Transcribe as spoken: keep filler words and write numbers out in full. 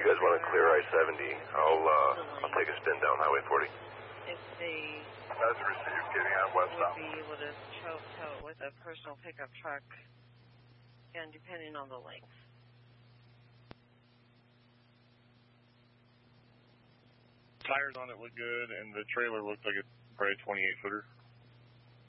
you guys want to clear I seventy, I'll uh, I'll take a spin down Highway forty. If they That's received, getting on westbound. would be able to tow, tow it with a personal pickup truck, and depending on the length. Tires on it look good, and the trailer looks like it's probably a twenty-eight footer.